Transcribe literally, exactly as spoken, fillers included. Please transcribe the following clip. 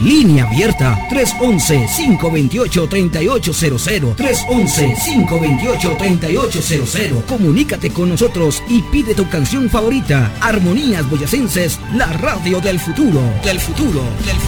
Línea abierta tres once, cinco veintiocho, treinta y ocho cero cero. tres once, cinco veintiocho, treinta y ocho cero cero. Comunícate con nosotros y pide tu canción favorita. Armonías Boyacenses, la radio del futuro. Del futuro. Del futuro.